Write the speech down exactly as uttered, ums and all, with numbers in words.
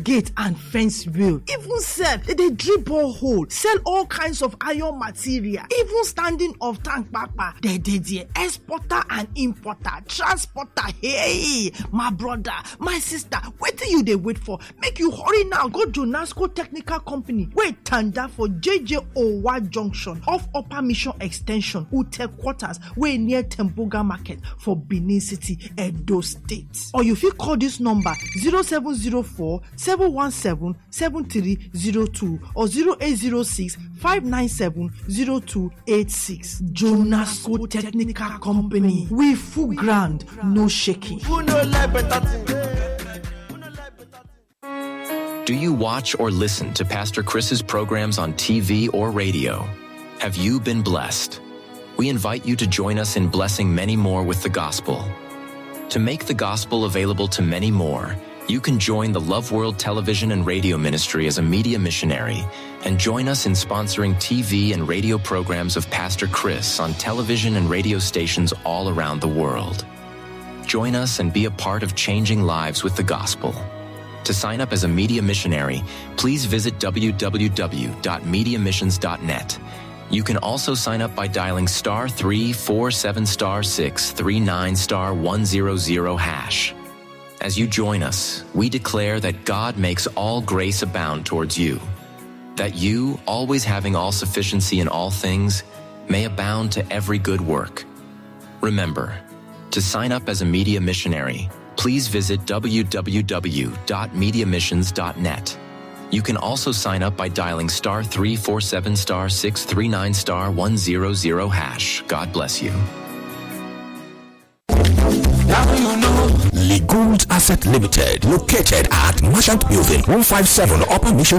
gate and fence rail. Even sef, they dey drill borehole, sell all kinds of iron material, even standing of tank papa. They dey there, exporter and importer, transporter. Hey, my brother, my sister, wetin you dey wait for? Make you hurry now, go Jonasco Technical Company. Wait, tanda for J J Owa Junction off Upper Mission Extension, Ute Quarters, wey near Temboga Market for Benin City, Edo State. Or you fit call this number zero seven zero four, seven one seven, seven three zero two or zero eight zero six, five nine seven, zero two eight six. Jonasco Technical Company. We full ground, no shaking. Do you watch or listen to Pastor Chris's programs on T V or radio? Have you been blessed? We invite you to join us in blessing many more with the gospel. To make the gospel available to many more, you can join the Love World Television and Radio Ministry as a media missionary and join us in sponsoring T V and radio programs of Pastor Chris on television and radio stations all around the world. Join us and be a part of changing lives with the gospel. To sign up as a media missionary, please visit w w w dot media missions dot net. You can also sign up by dialing star three four seven star six three nine star one zero zero hash. As you join us, we declare that God makes all grace abound towards you, that you, always having all sufficiency in all things, may abound to every good work. Remember, to sign up as a media missionary, please visit w w w dot media missions dot net. You can also sign up by dialing star three four seven star six three nine star one zero zero hash. God bless you. Legold Asset Limited, located at Merchant Building, one fifty-seven Upper Mission